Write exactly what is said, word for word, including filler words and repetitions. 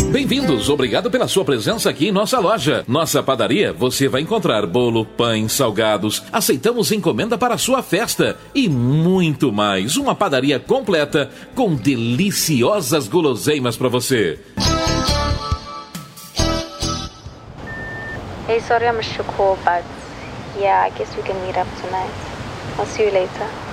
Bem-vindos, obrigado pela sua presença aqui em nossa loja. Nossa padaria, você vai encontrar bolo, pães, salgados. Aceitamos encomenda para a sua festa e muito mais. Uma padaria completa com deliciosas guloseimas para você. Hey, sorry I missed your call, but yeah, I guess we can meet up tonight. I'll see you later.